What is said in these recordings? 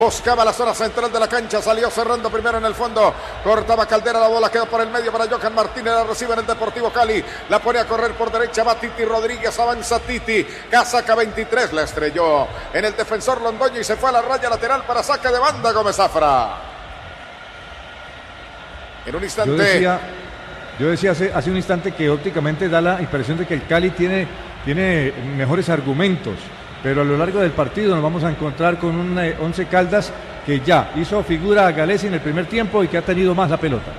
Buscaba la zona central de la cancha, salió cerrando primero en el fondo, cortaba Caldera, la bola quedó por el medio para Johan Martínez, la recibe en el Deportivo Cali, la pone a correr por derecha, va Titi Rodríguez, avanza Titi, casaca 23, la estrelló en el defensor Londoño y se fue a la raya lateral para saque de banda Gómez Zafra. En un instante... Yo decía hace un instante que ópticamente da la impresión de que el Cali tiene mejores argumentos, pero a lo largo del partido nos vamos a encontrar con un Once Caldas que ya hizo figura a Gallesi en el primer tiempo y que ha tenido más la pelota.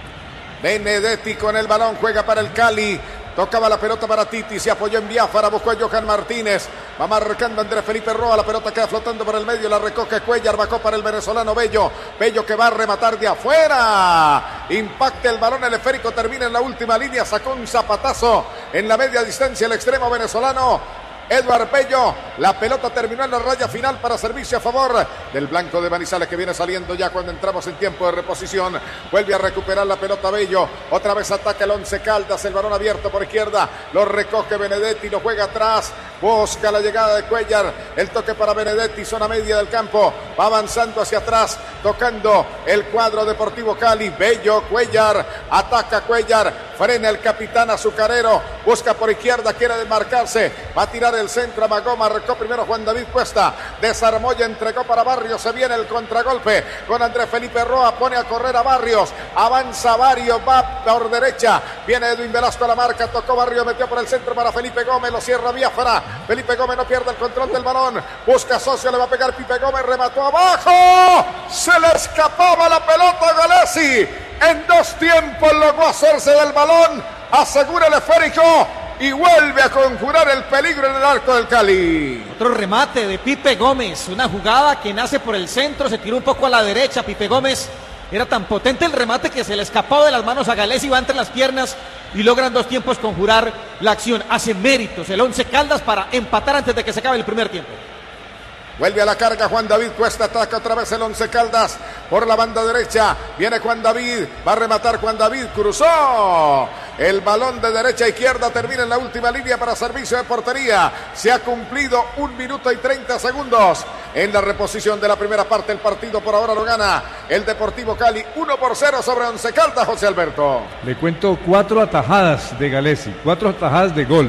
Benedetti con el balón, juega para el Cali, tocaba la pelota para Titi, se apoyó en Biafara, buscó a Johan Martínez, va marcando Andrés Felipe Roa, la pelota queda flotando por el medio, la recoge Cuellar, bajó para el venezolano Bello que va a rematar de afuera, impacta el balón, el esférico termina en la última línea, sacó un zapatazo en la media distancia el extremo venezolano Eduard Bello, la pelota terminó en la raya final para servicio a favor del blanco de Manizales que viene saliendo ya cuando entramos en tiempo de reposición, vuelve a recuperar la pelota Bello, otra vez ataca el Once Caldas, el balón abierto por izquierda, lo recoge Benedetti, lo juega atrás, busca la llegada de Cuellar, el toque para Benedetti, zona media del campo, va avanzando hacia atrás, tocando el cuadro Deportivo Cali, Bello, Cuellar, ataca Cuellar, frena el capitán azucarero, busca por izquierda, quiere desmarcarse, va a tirar el centro, amagó, marcó primero Juan David Cuesta, desarmó y entregó para Barrios, se viene el contragolpe con Andrés Felipe Roa, pone a correr a Barrios, avanza Barrios, va por derecha, viene Edwin Velasco a la marca, tocó Barrios, metió por el centro para Felipe Gómez, lo cierra Biafara, Felipe Gómez no pierde el control del balón, busca socio, le va a pegar Pipe Gómez, remató abajo, se le escapaba la pelota a Gallesi, en dos tiempos logró hacerse del balón, asegura el esférico y vuelve a conjurar el peligro en el arco del Cali. Otro remate de Pipe Gómez, una jugada que nace por el centro, se tiró un poco a la derecha, Pipe Gómez, era tan potente el remate que se le escapó de las manos a Gallesi, va entre las piernas y logran dos tiempos conjurar la acción, hace méritos el Once Caldas para empatar antes de que se acabe el primer tiempo. Vuelve a la carga Juan David Cuesta, ataca otra vez el Once Caldas por la banda derecha, viene Juan David, va a rematar Juan David, cruzó el balón de derecha a izquierda, termina en la última línea para servicio de portería, se ha cumplido 1 minuto y 30 segundos en la reposición de la primera parte, el partido por ahora lo gana el Deportivo Cali 1-0 sobre Once Caldas, José Alberto. Le cuento 4 atajadas de Gallesi, 4 atajadas de gol,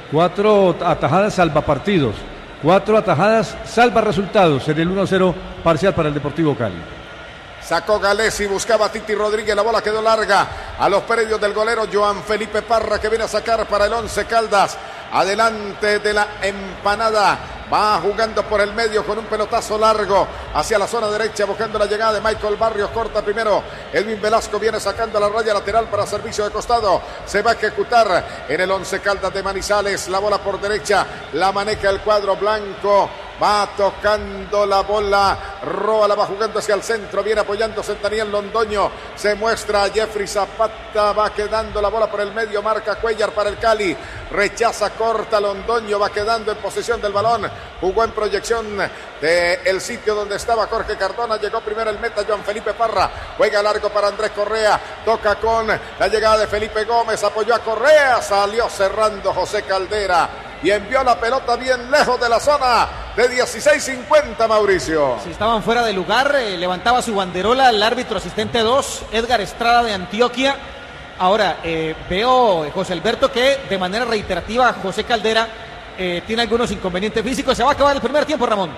4 atajadas salvapartidos, 4 atajadas salva resultados en el 1-0 parcial para el Deportivo Cali. Sacó Gallesi, buscaba a Titi Rodríguez, la bola quedó larga a los predios del golero Johan Felipe Parra que viene a sacar para el Once Caldas. Adelante de la empanada, va jugando por el medio con un pelotazo largo hacia la zona derecha buscando la llegada de Michael Barrios, corta primero Edwin Velasco, viene sacando la raya lateral para servicio de costado, se va a ejecutar en el Once Caldas de Manizales, la bola por derecha, la maneja el cuadro blanco, va tocando la bola, Roa la va jugando hacia el centro, viene apoyándose Daniel Londoño, se muestra a Jeffrey Zapata, va quedando la bola por el medio, marca Cuellar para el Cali, rechaza, corta Londoño, va quedando en posesión del balón, jugó en proyección del sitio donde estaba Jorge Cardona, llegó primero el meta Johan Felipe Parra, juega largo para Andrés Correa, toca con la llegada de Felipe Gómez, apoyó a Correa, salió cerrando José Caldera y envió la pelota bien lejos de la zona de 16:50, Mauricio. Si estaban fuera de lugar, levantaba su banderola el árbitro asistente 2, Edgar Estrada de Antioquia. Ahora, veo, José Alberto, que de manera reiterativa José Caldera tiene algunos inconvenientes físicos. Se va a acabar el primer tiempo, Ramón.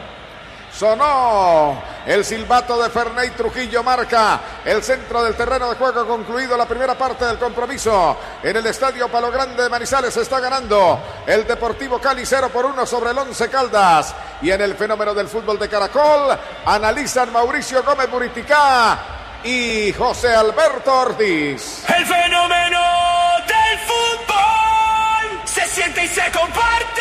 Sonó el silbato de Ferney Trujillo, marca el centro del terreno de juego, concluido la primera parte del compromiso en el Estadio Palo Grande de Manizales. Se está ganando el Deportivo Cali 0-1 sobre el Once Caldas, y en el fenómeno del fútbol de Caracol analizan Mauricio Gómez Buriticá y José Alberto Ortiz. El fenómeno del fútbol se siente y se comparte.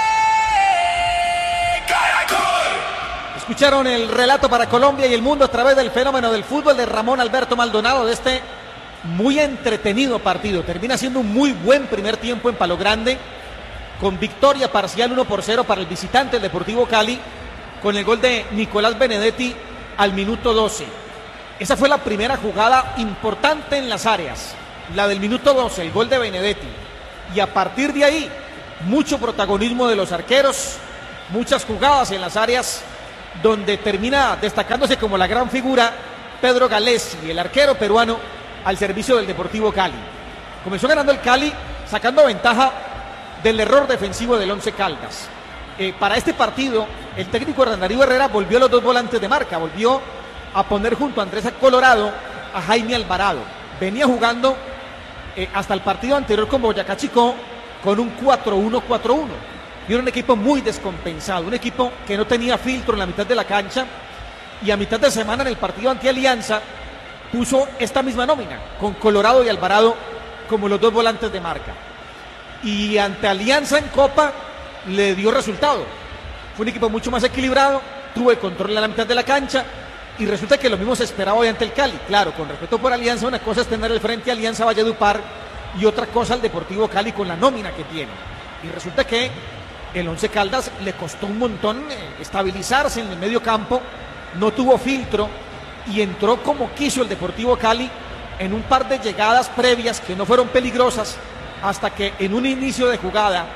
Caracol. Escucharon el relato para Colombia y el mundo a través del fenómeno del fútbol de Ramón Alberto Maldonado de este muy entretenido partido. Termina siendo un muy buen primer tiempo en Palo Grande, con victoria parcial 1-0 para el visitante, el Deportivo Cali, con el gol de Nicolás Benedetti al minuto 12. Esa fue la primera jugada importante en las áreas, la del minuto 12, el gol de Benedetti. Y a partir de ahí, mucho protagonismo de los arqueros, muchas jugadas en las áreas donde termina destacándose como la gran figura Pedro Galesi, el arquero peruano al servicio del Deportivo Cali. Comenzó ganando el Cali, sacando ventaja del error defensivo del Once Caldas. Para este partido, el técnico Hernán Darío Herrera volvió a los dos volantes de marca, volvió a poner junto a Andrés Colorado a Jaime Alvarado. Venía jugando hasta el partido anterior con Boyacá Chicó con un 4-1-4-1. Y era un equipo muy descompensado, un equipo que no tenía filtro en la mitad de la cancha, y a mitad de semana en el partido ante Alianza puso esta misma nómina, con Colorado y Alvarado como los dos volantes de marca. Y ante Alianza en Copa le dio resultado. Fue un equipo mucho más equilibrado, tuvo el control en la mitad de la cancha, y resulta que lo mismo se esperaba hoy ante el Cali. Claro, con respeto por Alianza, una cosa es tener el frente a Alianza Valledupar y otra cosa al Deportivo Cali con la nómina que tiene. Y resulta que el Once Caldas le costó un montón estabilizarse en el medio campo, no tuvo filtro y entró como quiso el Deportivo Cali en un par de llegadas previas que no fueron peligrosas, hasta que en un inicio de jugada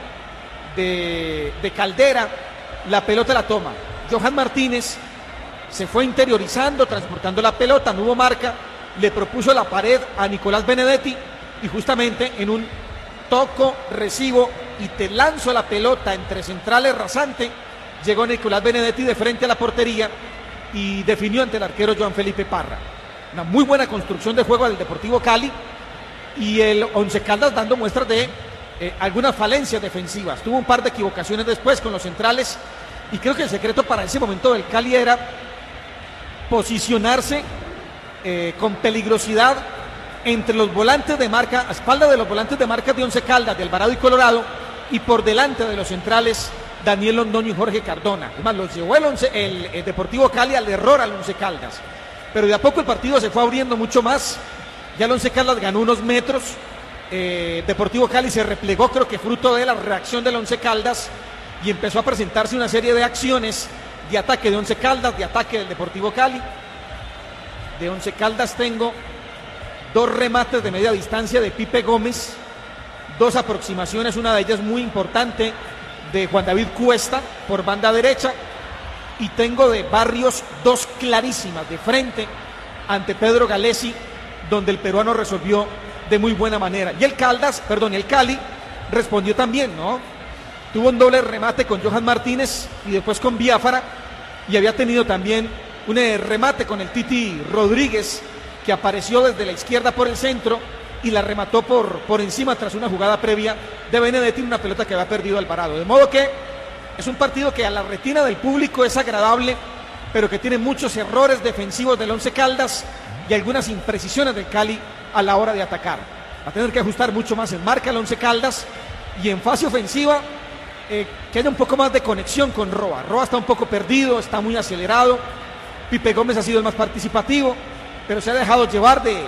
de Caldera la pelota la toma Johan Martínez, se fue interiorizando, transportando la pelota, no hubo marca, le propuso la pared a Nicolás Benedetti y justamente en un toco, recibo y te lanzo la pelota entre centrales rasante, llegó Nicolás Benedetti de frente a la portería y definió ante el arquero Joan Felipe Parra. Una muy buena construcción de juego del Deportivo Cali, y el Once Caldas dando muestras de algunas falencias defensivas. Tuvo un par de equivocaciones después con los centrales, y creo que el secreto para ese momento del Cali era posicionarse con peligrosidad entre los volantes de marca, a espalda de los volantes de marca de Once Caldas, de Alvarado y Colorado, y por delante de los centrales Daniel Londoño y Jorge Cardona. Además, los llevó el Deportivo Cali al error al Once Caldas. Pero de a poco el partido se fue abriendo mucho más. Ya el Once Caldas ganó unos metros. Deportivo Cali se replegó, creo que fruto de la reacción del Once Caldas, y empezó a presentarse una serie de acciones de ataque de Once Caldas, de ataque del Deportivo Cali. De Once Caldas tengo 2 remates de media distancia de Pipe Gómez, 2 aproximaciones, una de ellas muy importante de Juan David Cuesta por banda derecha, y tengo de Barrios 2 clarísimas de frente ante Pedro Galesi, donde el peruano resolvió de muy buena manera. Y el Cali respondió también, ¿no? Tuvo un doble remate con Johan Martínez y después con Biafara, y había tenido también un remate con el Titi Rodríguez, que apareció desde la izquierda por el centro y la remató por encima tras una jugada previa de Benedetti, una pelota que había perdido Alvarado. De modo que es un partido que a la retina del público es agradable, pero que tiene muchos errores defensivos del Once Caldas y algunas imprecisiones del Cali a la hora de atacar. Va a tener que ajustar mucho más en marca el Once Caldas, y en fase ofensiva que haya un poco más de conexión con Roa. Roa está un poco perdido, está muy acelerado. Pipe Gómez ha sido el más participativo, pero se ha dejado llevar de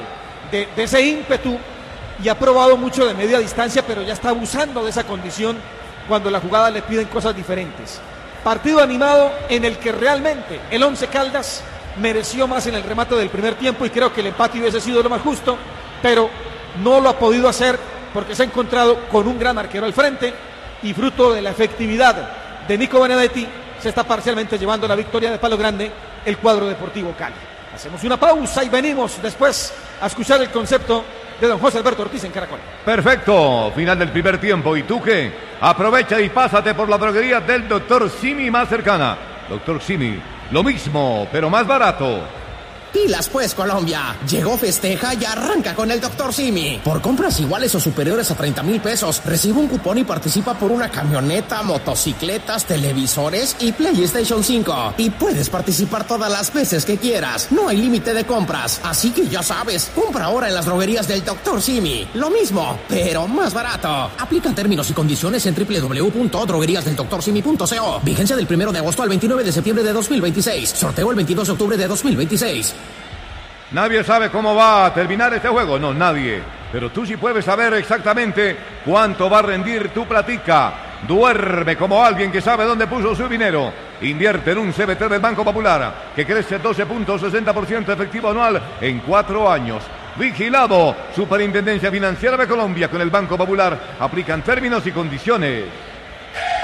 ese ímpetu y ha probado mucho de media distancia, pero ya está abusando de esa condición cuando la jugada le piden cosas diferentes. Partido animado en el que realmente el Once Caldas mereció más en el remate del primer tiempo, y creo que el empate hubiese sido lo más justo, pero no lo ha podido hacer porque se ha encontrado con un gran arquero al frente, y fruto de la efectividad de Nico Benedetti se está parcialmente llevando la victoria de palo grande el cuadro Deportivo Cali. Hacemos una pausa y venimos después a escuchar el concepto de don José Alberto Ortiz en Caracol. Perfecto, final del primer tiempo. ¿Y tú qué? Aprovecha y pásate por la droguería del Dr. Simi más cercana. Dr. Simi, lo mismo, pero más barato. Pilas pues, Colombia. Llegó, festeja y arranca con el Dr. Simi. Por compras iguales o superiores a 30,000 pesos, recibe un cupón y participa por una camioneta, motocicletas, televisores y PlayStation 5. Y puedes participar todas las veces que quieras. No hay límite de compras. Así que ya sabes, compra ahora en las droguerías del Dr. Simi. Lo mismo, pero más barato. Aplican términos y condiciones en www.drogueríasdeldoctorsimi.co. Vigencia del 1 de agosto al 29 de septiembre de 2026. Sorteo el 22 de octubre de 2026. Nadie sabe cómo va a terminar este juego, no, nadie. Pero tú sí puedes saber exactamente cuánto va a rendir tu platica. Duerme como alguien que sabe dónde puso su dinero. Invierte en un CBT del Banco Popular, que crece 12.60% efectivo anual en 4 años. Vigilado, Superintendencia Financiera de Colombia. Con el Banco Popular aplican términos y condiciones.